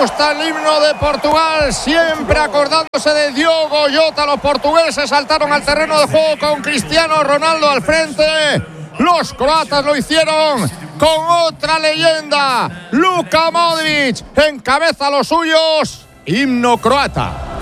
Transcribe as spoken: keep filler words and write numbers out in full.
está el himno de Portugal, siempre acordándose de Diogo Jota. Los portugueses saltaron al terreno de juego con Cristiano Ronaldo al frente. Los croatas lo hicieron con otra leyenda. Luka Modric encabeza los suyos. Himno croata.